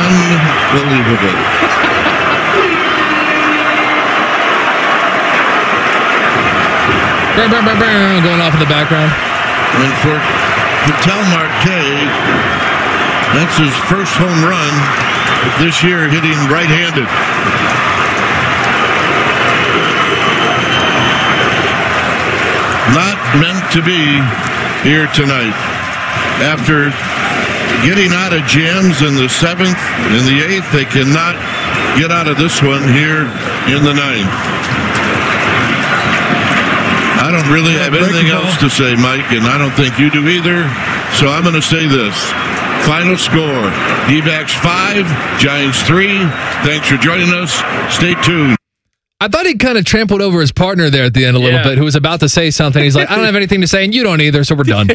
Unbelievable. Going off in the background. And for Ketel Marte, that's his first home run this year, hitting right-handed. Not meant to be here tonight. After getting out of jams in the 7th and the 8th, they cannot get out of this one here in the 9th. I don't really have anything else to say, Mike, and I don't think you do either. So I'm going to say this. Final score, D-backs 5, Giants 3. Thanks for joining us. Stay tuned. I thought he kind of trampled over his partner there at the end a little bit, who was about to say something. He's like, I don't have anything to say, and you don't either, so we're done.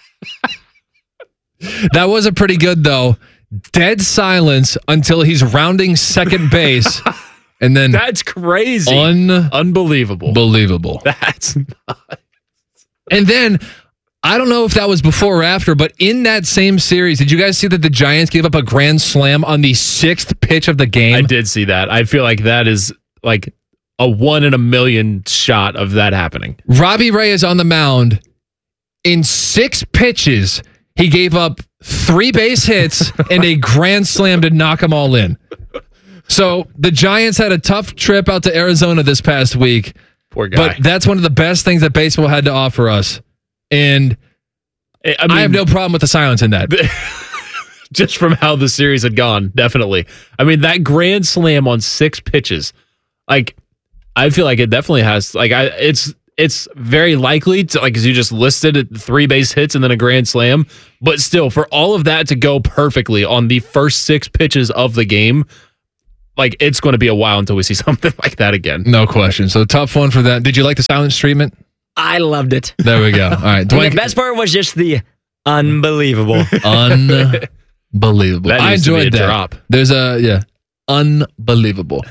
That was a pretty good, though. Dead silence until he's rounding second base. And then that's crazy. Unbelievable. Believable. That's nuts. And then, I don't know if that was before or after, but in that same series, did you guys see that the Giants gave up a grand slam on the 6th pitch of the game? I did see that. I feel like that is like a 1 in a million shot of that happening. Robbie Ray is on the mound. In 6 pitches, he gave up 3 base hits and a grand slam to knock them all in. So the Giants had a tough trip out to Arizona this past week. Poor guy. But that's one of the best things that baseball had to offer us. And I have no problem with the silence in that. Just from how the series had gone, definitely. I mean, that grand slam on 6 pitches, like, I feel like it definitely has, like, it's very likely to, like, as you just listed, 3 base hits and then a grand slam. But still, for all of that to go perfectly on the first 6 pitches of the game, like, it's going to be a while until we see something like that again. No question. So tough one for that. Did you like the silence treatment? I loved it. There we go. All right. The best part was just the unbelievable. Unbelievable. I enjoyed that. Drop. There's unbelievable.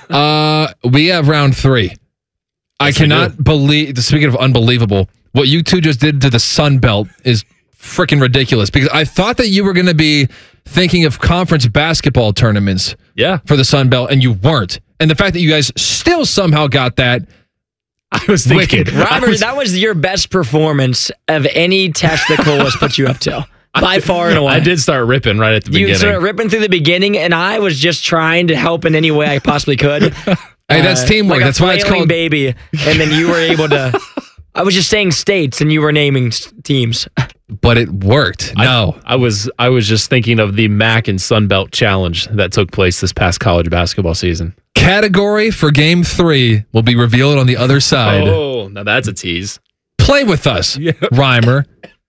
We have round 3. Yes, I cannot believe, speaking of unbelievable, what you two just did to the Sun Belt is freaking ridiculous, because I thought that you were going to be thinking of conference basketball tournaments for the Sun Belt, and you weren't. And the fact that you guys still somehow got that, I was thinking. Robert, that was your best performance of any test that Cole has put you up to. By far and away. I did start ripping right at the beginning. You started ripping through the beginning, and I was just trying to help in any way I possibly could. Hey, that's teamwork. Like that's why it's called baby. And then you were able to. I was just saying states, and you were naming teams. But it worked. No, I was just thinking of the MAC and Sun Belt Challenge that took place this past college basketball season. Category for Game 3 will be revealed on the other side. Oh, now that's a tease. Play with us, Reimer.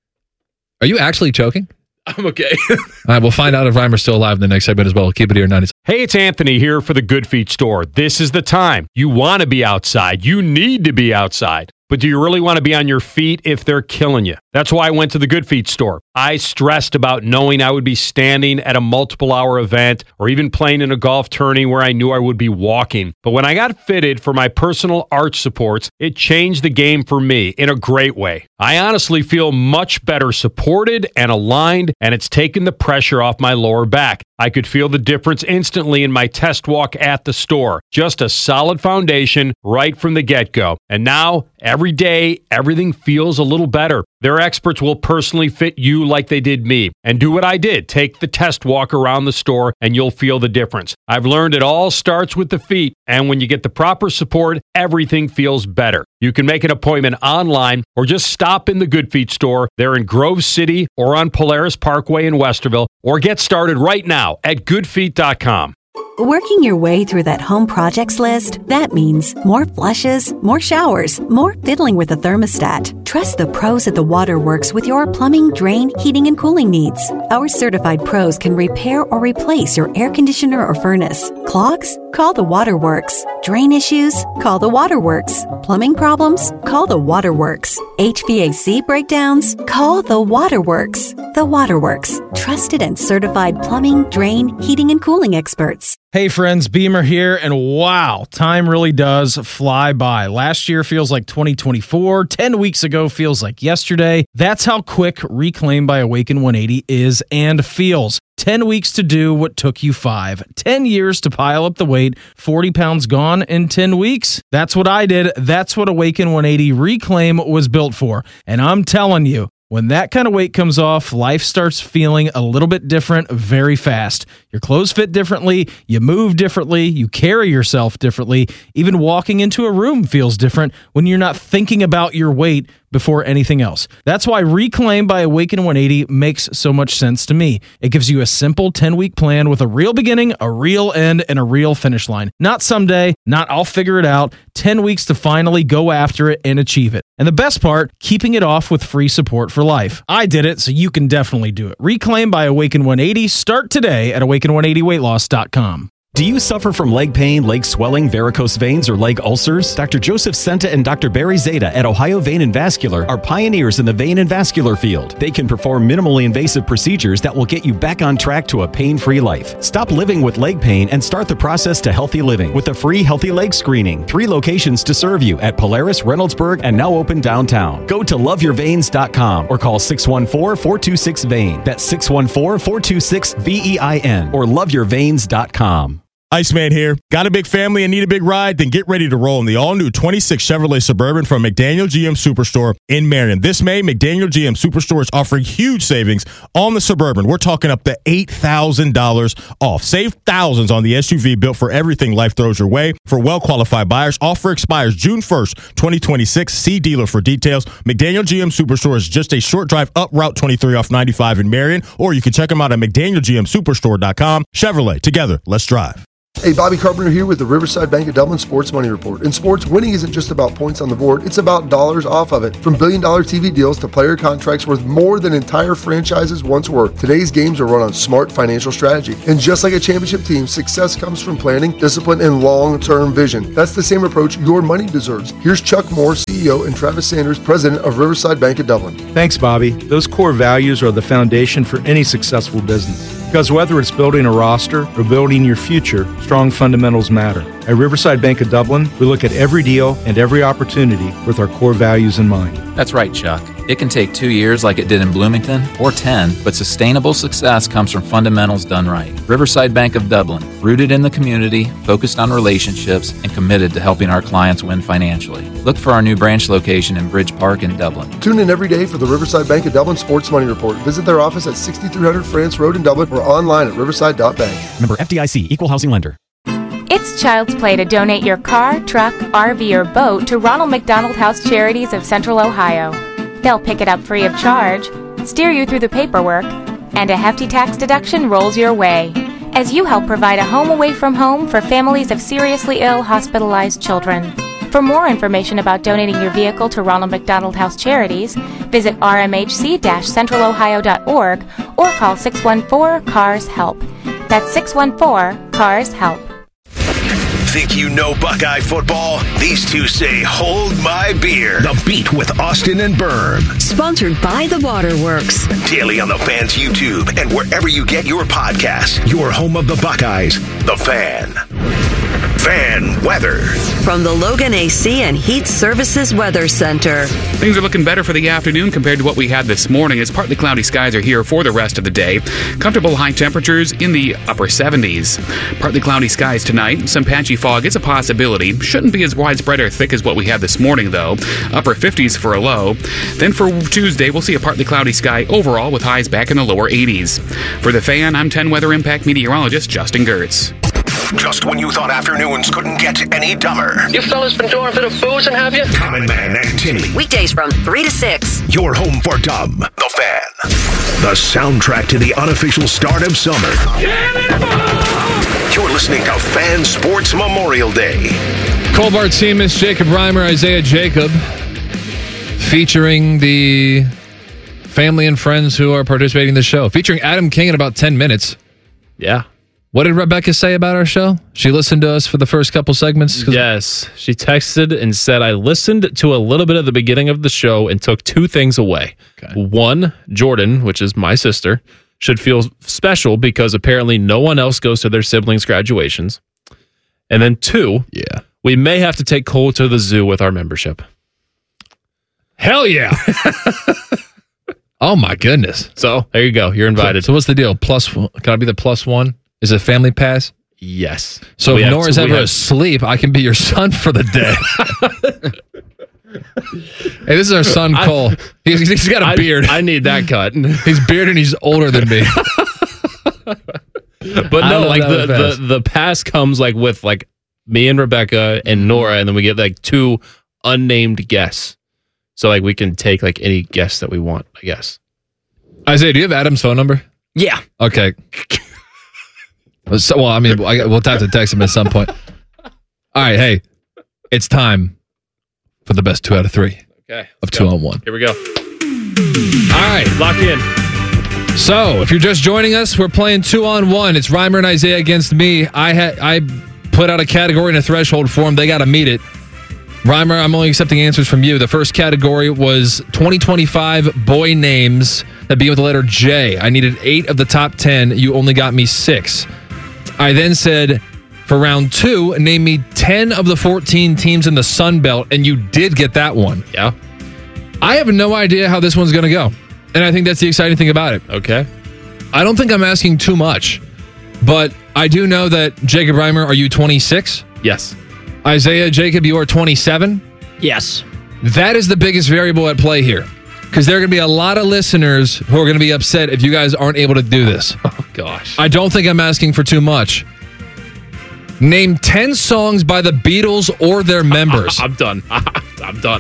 Are you actually choking? I'm okay. All right, we'll find out if Reimer's still alive in the next segment as well. Keep it here, 90. Hey, it's Anthony here for the Good Feet store. This is the time. You want to be outside. You need to be outside. But do you really want to be on your feet if they're killing you? That's why I went to the Good Feet store. I stressed about knowing I would be standing at a multiple-hour event or even playing in a golf tourney where I knew I would be walking. But when I got fitted for my personal arch supports, it changed the game for me in a great way. I honestly feel much better supported and aligned, and it's taken the pressure off my lower back. I could feel the difference instantly in my test walk at the store. Just a solid foundation right from the get-go. And now, every day, everything feels a little better. Their experts will personally fit you like they did me. And do what I did. Take the test walk around the store and you'll feel the difference. I've learned it all starts with the feet. And when you get the proper support, everything feels better. You can make an appointment online or just stop in the Good Feet store. They're in Grove City or on Polaris Parkway in Westerville. Or get started right now at goodfeet.com. Working your way through that home projects list, that means more flushes, more showers, more fiddling with the thermostat. Trust the pros at the Waterworks with your plumbing, drain, heating, and cooling needs. Our certified pros can repair or replace your air conditioner or furnace. Clogs? Call the Waterworks. Drain issues? Call the Waterworks. Plumbing problems? Call the Waterworks. HVAC breakdowns? Call the Waterworks. The Waterworks. Trusted and certified plumbing, drain, heating, and cooling experts. Hey friends, Beamer here, and wow, time really does fly by. Last year feels like 2024, 10 weeks ago feels like yesterday. That's how quick Reclaim by Awaken 180 is and feels. 10 weeks to do what took you 5. 10 years to pile up the weight. 40 pounds gone in 10 weeks. That's what I did. That's what Awaken 180 Reclaim was built for. And I'm telling you, when that kind of weight comes off, life starts feeling a little bit different very fast. Your clothes fit differently, you move differently, you carry yourself differently. Even walking into a room feels different when you're not thinking about your weight before anything else. That's why Reclaim by Awaken 180 makes so much sense to me. It gives you a simple 10-week plan with a real beginning, a real end, and a real finish line. Not someday, not I'll figure it out. 10 weeks to finally go after it and achieve it. And the best part, keeping it off with free support for life. I did it, so you can definitely do it. Reclaim by Awaken 180. Start today at awaken180weightloss.com. Do you suffer from leg pain, leg swelling, varicose veins, or leg ulcers? Dr. Joseph Senta and Dr. Barry Zeta at Ohio Vein and Vascular are pioneers in the vein and vascular field. They can perform minimally invasive procedures that will get you back on track to a pain-free life. Stop living with leg pain and start the process to healthy living with a free healthy leg screening. 3 locations to serve you at Polaris, Reynoldsburg, and now open downtown. Go to loveyourveins.com or call 614-426-VEIN. That's 614-426-VEIN or loveyourveins.com. Iceman here. Got a big family and need a big ride? Then get ready to roll in the all-new 26 Chevrolet Suburban from McDaniel GM Superstore in Marion. This May, McDaniel GM Superstore is offering huge savings on the Suburban. We're talking up to $8,000 off. Save thousands on the SUV built for everything life throws your way. For well-qualified buyers, offer expires June 1st, 2026. See dealer for details. McDaniel GM Superstore is just a short drive up Route 23 off 95 in Marion, or you can check them out at McDanielGMSuperstore.com. Chevrolet, together, let's drive. Hey, Bobby Carpenter here with the Riverside Bank of Dublin Sports Money Report. In sports, winning isn't just about points on the board, it's about dollars off of it. From billion-dollar TV deals to player contracts worth more than entire franchises once were, today's games are run on smart financial strategy. And just like a championship team, success comes from planning, discipline, and long-term vision. That's the same approach your money deserves. Here's Chuck Moore, CEO, and Travis Sanders, President of Riverside Bank of Dublin. Thanks, Bobby. Those core values are the foundation for any successful business. Because whether it's building a roster or building your future, strong fundamentals matter. At Riverside Bank of Dublin, we look at every deal and every opportunity with our core values in mind. That's right, Chuck. It can take 2 years like it did in Bloomington, or 10, but sustainable success comes from fundamentals done right. Riverside Bank of Dublin, rooted in the community, focused on relationships, and committed to helping our clients win financially. Look for our new branch location in Bridge Park in Dublin. Tune in every day for the Riverside Bank of Dublin Sports Money Report. Visit their office at 6300 France Road in Dublin or online at riverside.bank. Member FDIC, Equal Housing Lender. It's child's play to donate your car, truck, RV, or boat to Ronald McDonald House Charities of Central Ohio. They'll pick it up free of charge, steer you through the paperwork, and a hefty tax deduction rolls your way as you help provide a home away from home for families of seriously ill, hospitalized children. For more information about donating your vehicle to Ronald McDonald House Charities, visit rmhc-centralohio.org or call 614-CARS-HELP. That's 614-CARS-HELP. Think you know Buckeye football? These two say, hold my beer. The Beat with Austin and Berm. Sponsored by The Waterworks. Daily on the Fan's YouTube and wherever you get your podcasts. Your home of the Buckeyes, The Fan. Fan weather. From the Logan AC and Heat Services Weather Center. Things are looking better for the afternoon compared to what we had this morning, as partly cloudy skies are here for the rest of the day. Comfortable high temperatures in the upper 70s. Partly cloudy skies tonight. Some patchy fog is a possibility. Shouldn't be as widespread or thick as what we had this morning, though. Upper 50s for a low. Then for Tuesday, we'll see a partly cloudy sky overall with highs back in the lower 80s. For the Fan, I'm 10 Weather Impact meteorologist Justin Gertz. Just when you thought afternoons couldn't get any dumber. You fellas been doing a bit of boozing, have you? Common Man and Tinley. Weekdays from 3 to 6. Your home for dumb. The Fan. The soundtrack to the unofficial start of summer. You're listening to Fan Sports Memorial Day. Colbart Seamus, Jacob Reimer, Isaiah Jacob, featuring the family and friends who are participating in the show. Featuring Adam King in about 10 minutes. Yeah. What did Rebecca say about our show? She listened to us for the first couple segments? Yes. She texted and said, I listened to a little bit of the beginning of the show and took 2 things away. Okay. 1, Jordan, which is my sister, should feel special because apparently no one else goes to their siblings' graduations. And then 2, we may have to take Cole to the zoo with our membership. Hell yeah. Oh my goodness. So there you go. You're invited. So what's the deal? Can I be the +1? Is it a family pass? Yes. So if Nora's ever asleep, I can be your son for the day. Hey, this is our son, Cole. He's got a beard. I need that cut. He's bearded and he's older than me. But no, like the pass comes like with like me and Rebecca and Nora, and then we get like 2 unnamed guests. So like we can take like any guest that we want, I guess. Isaiah, do you have Adam's phone number? Yeah. Okay. So, well, I mean, we'll have to text him at some point. All right, hey, it's time for the best 2 out of 3 of 2 on 1. Here we go. All right, locked in. So, if you're just joining us, we're playing 2 on 1. It's Reimer and Isaiah against me. I put out a category and a threshold for them. They got to meet it. Reimer, I'm only accepting answers from you. The first category was 2025 boy names that begin with the letter J. I needed 8 of the top 10. You only got me 6. I then said, for round 2, name me 10 of the 14 teams in the Sun Belt, and you did get that one. Yeah. I have no idea how this one's going to go, and I think that's the exciting thing about it. Okay. I don't think I'm asking too much, but I do know that Jacob Reimer, are you 26? Yes. Isaiah, Jacob, you are 27? Yes. That is the biggest variable at play here, because there are going to be a lot of listeners who are going to be upset if you guys aren't able to do this. Oh, gosh. I don't think I'm asking for too much. Name 10 songs by the Beatles or their members. I'm done. I'm done.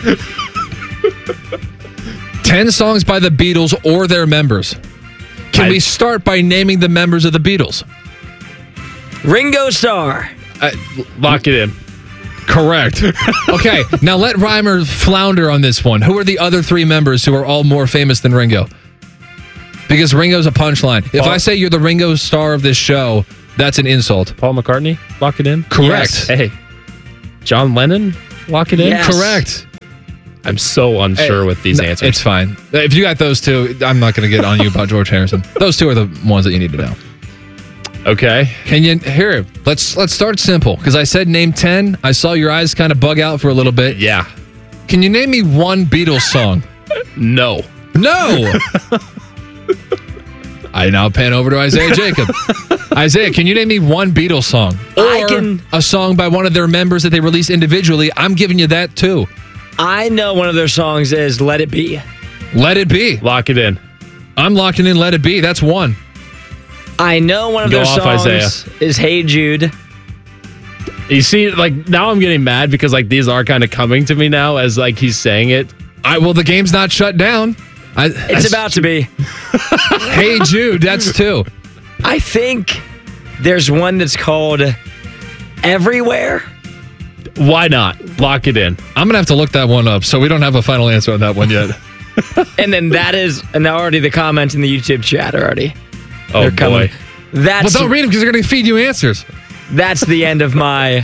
10 songs by the Beatles or their members. Can we start by naming the members of the Beatles? Ringo Starr. Lock it in. Correct. Okay, now let Reimer flounder on this one. Who are the other 3 members who are all more famous than Ringo? Because Ringo's a punchline. If I say you're the Ringo Starr of this show, that's an insult. Paul McCartney, lock it in. Correct. Yes. Hey, John Lennon, lock it in. Yes. Correct. I'm so unsure with these answers. It's fine. If you got those 2, I'm not going to get on you about George Harrison. Those 2 are the ones that you need to know. Okay. Can you here? Let's start simple, because I said name 10. I saw your eyes kind of bug out for a little bit. Yeah. Can you name me one Beatles song? No. No. I now pan over to Isaiah Jacob. Isaiah, can you name me one Beatles song? Or a song by one of their members that they release individually? I'm giving you that too. I know one of their songs is Let It Be. Let It Be. Lock it in. I'm locking in Let It Be. That's one. I know one of their songs is Hey Jude. You see, like, now I'm getting mad because, like, these are kind of coming to me now as, like, he's saying it. Well, the game's not shut down. It's about to be. Hey Jude, that's 2. I think there's one that's called Everywhere. Why not? Lock it in. I'm going to have to look that one up, so we don't have a final answer on that one yet. And then that is, and already the comments in the YouTube chat already. Oh, they're coming. boy. But don't read them because they're going to feed you answers. That's the end of my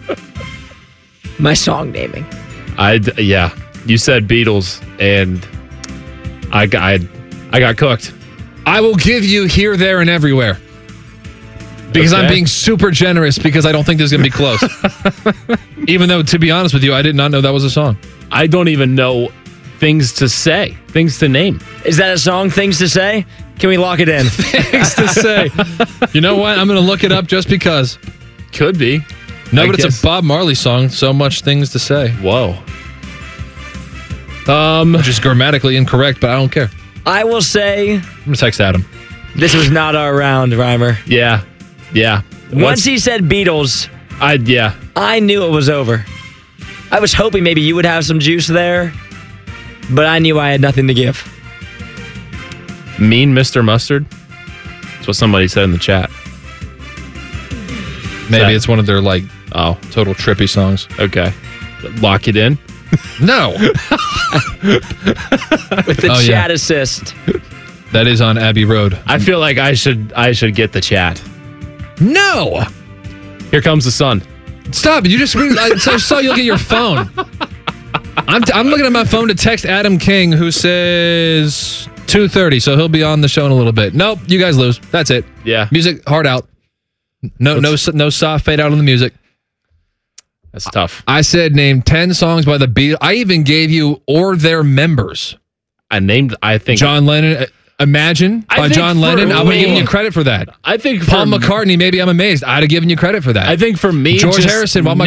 song naming. Yeah. You said Beatles, and I got cooked. I will give you Here, There, and Everywhere. Because I'm being super generous because I don't think this is going to be close. Even though, to be honest with you, I did not know that was a song. I don't even know things to say, things to name. Is that a song, Things to Say? Can we lock it in? Things to say. You know what? I'm going to look it up just because. Could be. No, but it's a Bob Marley song. So much things to say. Whoa. Which is grammatically incorrect, but I don't care. I will say. I'm going to text Adam. This was not our round, Reimer. Yeah. Yeah. Once he said Beatles, I knew it was over. I was hoping maybe you would have some juice there, but I knew I had nothing to give. Mean Mr. Mustard? That's what somebody said in the chat. Maybe it's one of their, like, total trippy songs. Okay. Lock it in? No. With the chat assist. That is on Abbey Road. I feel like I should get the chat. No. Here comes the sun. Stop. You just I saw you look at your phone. I'm looking at my phone to text Adam King, who says 2:30, so he'll be on the show in a little bit. Nope, you guys lose. That's it. Yeah. Music, hard out. No soft fade out on the music. That's tough. I said name 10 songs by the Beatles. I even gave you or their members. I think John Lennon. Imagine by John Lennon. I would have given you credit for that. I think Paul McCartney. Maybe I'm amazed. I'd have given you credit for that. I think for me, George Harrison. While my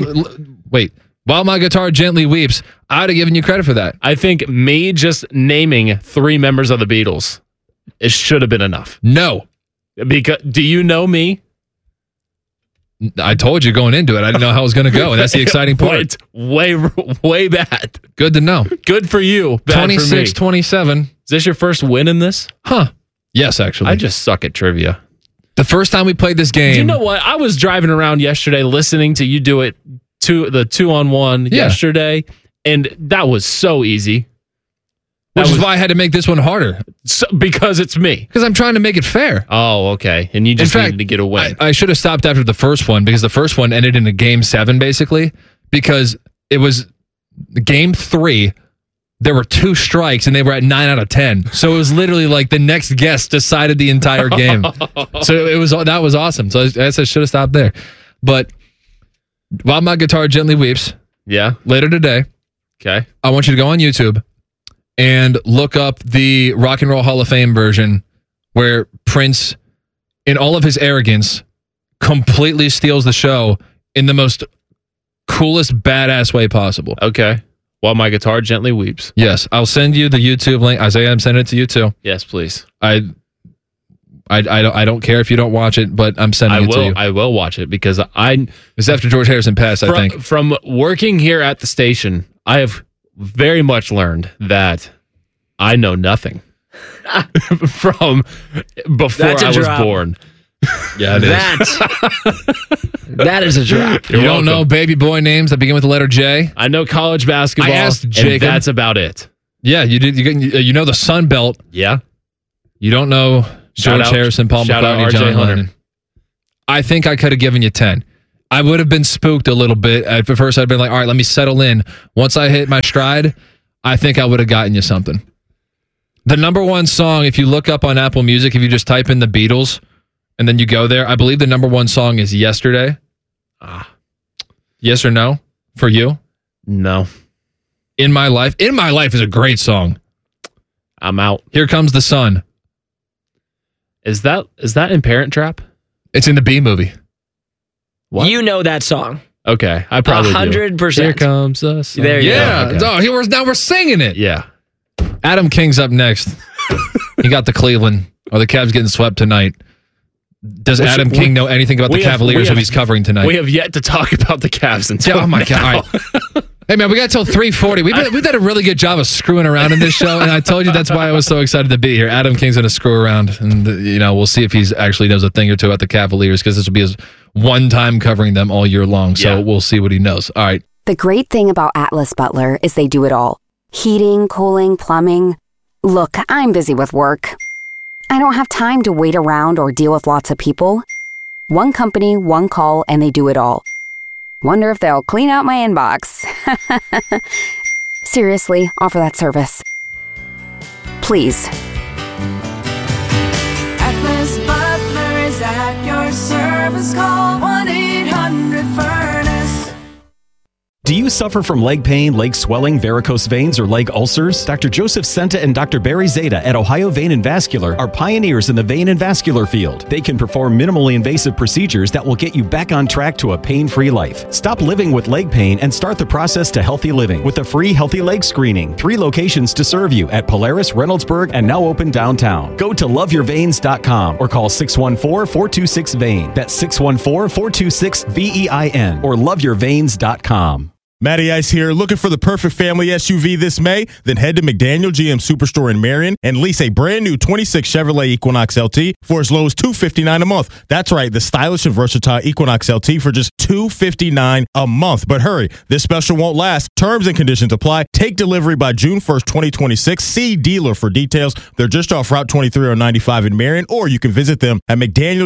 guitar gently weeps. I'd have given you credit for that. I think me just naming 3 members of the Beatles, it should have been enough. No, because do you know me? I told you going into it. I didn't know how it was going to go, and that's the exciting part. Way bad. Good to know. Good for you. 26-27. Is this your first win in this? Huh. Yes, actually. I just suck at trivia. The first time we played this game. Do you know what? I was driving around yesterday listening to you do it, the 2-on-1 yesterday, and that was so easy. Which is why I had to make this one harder. Because it's me. Because I'm trying to make it fair. Oh, okay. And you just needed to get a win. I should have stopped after the first one because the first one ended in a game 7, basically, because it was game 3. There were 2 strikes and they were at 9 out of 10. So it was literally like the next guest decided the entire game. So that was awesome. So I guess I should have stopped there. But while my guitar gently weeps, later today, okay, I want you to go on YouTube and look up the Rock and Roll Hall of Fame version where Prince, in all of his arrogance, completely steals the show in the most coolest, badass way possible. Okay. While my guitar gently weeps. Yes. I'll send you the YouTube link. Isaiah, I'm sending it to you too. Yes, please. I don't care if you don't watch it, but I'm sending it to you. I will watch it because it's after George Harrison passed, I think. From working here at the station, I have very much learned that I know nothing from before I was born. Yeah, it is. That is a drop. You don't know baby boy names that begin with the letter J? I know college basketball. I asked Jacob. And that's about it. Yeah, you did. You know the Sun Belt. Yeah. You don't know George Harrison, Paul McCartney, John Lennon. I think I could have given you 10. I would have been spooked a little bit. At first, I'd been like, all right, let me settle in. Once I hit my stride, I think I would have gotten you something. The number 1 song, if you look up on Apple Music, if you just type in the Beatles and then you go there, I believe the number 1 song is Yesterday. Yes or no for you? No. In My Life. In My Life is a great song. I'm out. Here Comes the Sun. Is that in Parent Trap? It's in the B movie. What? You know that song. Okay, I probably 100%. Here comes the sun. There you go. Okay. Oh, now we're singing it. Yeah. Adam King's up next. He got the Cleveland. Or the Cavs getting swept tonight. Does Adam King know anything about the Cavaliers who he's covering tonight? We have yet to talk about the Cavs until oh my God. All right. Hey, man, we got till 3:40. We've done a really good job of screwing around in this show, and I told you that's why I was so excited to be here. Adam King's going to screw around, and we'll see if he actually knows a thing or two about the Cavaliers, because this will be his one time covering them all year long, so we'll see what he knows. All right. The great thing about Atlas Butler is they do it all. Heating, cooling, plumbing. Look, I'm busy with work. I don't have time to wait around or deal with lots of people. One company, one call, and they do it all. Wonder if they'll clean out my inbox. Seriously, offer that service. Please. Atlas Butler is at your service. Call 1-800-FURNACE. Do you suffer from leg pain, leg swelling, varicose veins, or leg ulcers? Dr. Joseph Senta and Dr. Barry Zeta at Ohio Vein and Vascular are pioneers in the vein and vascular field. They can perform minimally invasive procedures that will get you back on track to a pain-free life. Stop living with leg pain and start the process to healthy living with a free healthy leg screening. 3 locations to serve you at Polaris, Reynoldsburg, and now open downtown. Go to loveyourveins.com or call 614-426-VEIN. That's 614-426-VEIN or loveyourveins.com. Matty Ice here. Looking for the perfect family SUV this May? Then head to McDaniel GM Superstore in Marion and lease a brand new 26 Chevrolet Equinox LT for as low as $259 a month. That's right, the stylish and versatile Equinox LT for just $259 a month. But hurry, this special won't last. Terms and conditions apply. Take delivery by June 1st, 2026. See dealer for details. They're just off Route 23 on 95 in Marion, or you can visit them at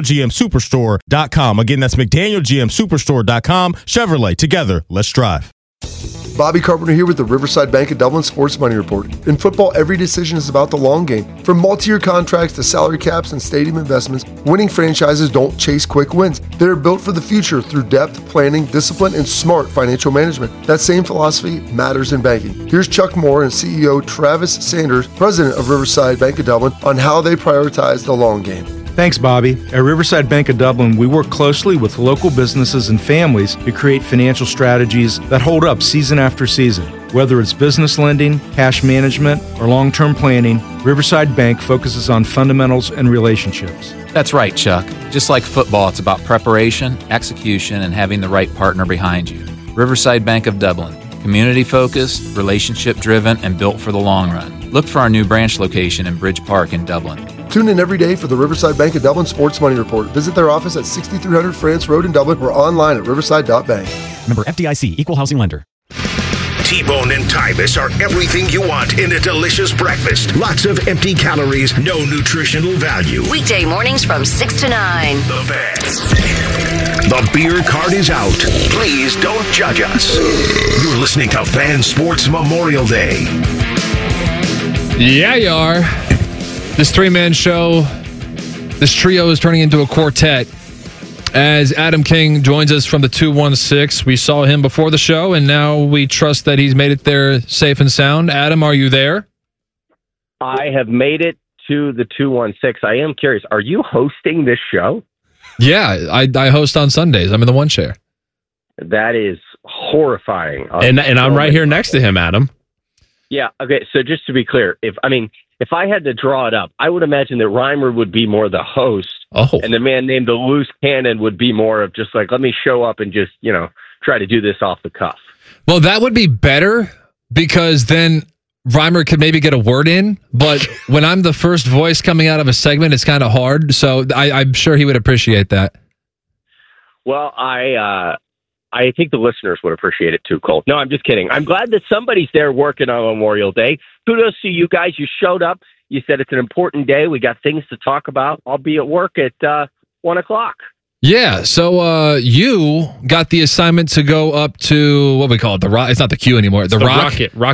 McDanielGMSuperstore.com. Again, that's McDanielGMSuperstore.com. Chevrolet, together, let's drive. Bobby Carpenter here with the Riverside Bank of Dublin Sports Money Report. In football, every decision is about the long game. From multi-year contracts to salary caps and stadium investments, winning franchises don't chase quick wins. They're built for the future through depth, planning, discipline, and smart financial management. That same philosophy matters in banking. Here's Chuck Moore and CEO Travis Sanders, president of Riverside Bank of Dublin, on how they prioritize the long game. Thanks, Bobby. At Riverside Bank of Dublin, we work closely with local businesses and families to create financial strategies that hold up season after season. Whether it's business lending, cash management, or long-term planning, Riverside Bank focuses on fundamentals and relationships. That's right, Chuck. Just like football, it's about preparation, execution, and having the right partner behind you. Riverside Bank of Dublin. Community-focused, relationship-driven, and built for the long run. Look for our new branch location in Bridge Park in Dublin. Tune in every day for the Riverside Bank of Dublin Sports Money Report. Visit their office at 6300 France Road in Dublin or online at riverside.bank. Member FDIC, Equal Housing Lender. T-Bone and Tybus are everything you want in a delicious breakfast. Lots of empty calories, no nutritional value. Weekday mornings from 6 to 9. The Fan. The beer card is out. Please don't judge us. You're listening to Fan Sports Memorial Day. Yeah, you are. This three-man show, this trio is turning into a quartet. As Adam King joins us from the 216, we saw him before the show, and now we trust that he's made it there safe and sound. Adam, are you there? I have made it to the 216. I am curious, are you hosting this show? Yeah, I host on Sundays. I'm in the one chair. That is horrifying. And I'm right here next to him, Adam. Yeah, okay, so just to be clear, if I had to draw it up, I would imagine that Reimer would be more the host, and the man named the Loose Cannon would be more of just like, let me show up and just, try to do this off the cuff. Well, that would be better because then Reimer could maybe get a word in, but when I'm the first voice coming out of a segment, it's kind of hard, so I'm sure he would appreciate that. Well, I think the listeners would appreciate it too, Cole. No, I'm just kidding. I'm glad that somebody's there working on Memorial Day. Kudos to you guys. You showed up. You said it's an important day. We got things to talk about. I'll be at work at 1 o'clock. Yeah, so you got the assignment to go up to, what we call it, the Rock. It's not the Q anymore. The Rock. Rocket